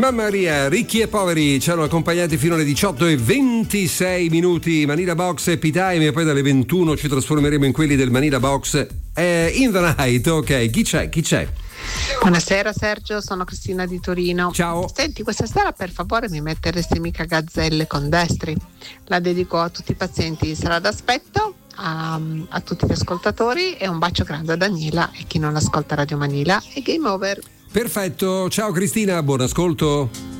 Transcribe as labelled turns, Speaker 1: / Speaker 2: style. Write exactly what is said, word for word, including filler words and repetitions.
Speaker 1: Mamma mia, ricchi e poveri ci hanno accompagnati fino alle diciotto e ventisei minuti. Manila Box Happy Time, e poi dalle ventuno ci trasformeremo in quelli del Manila Box eh, In the Night. Ok, chi c'è? Chi c'è?
Speaker 2: Buonasera Sergio, sono Cristina di Torino.
Speaker 1: Ciao.
Speaker 2: Senti, questa sera per favore mi metteresti Mica Gazzelle con Destri. La dedico a tutti i pazienti di sala d'aspetto, a, a tutti gli ascoltatori, e un bacio grande a Daniela e chi non ascolta Radio Manila. E game over.
Speaker 1: Perfetto, ciao Cristina, buon ascolto.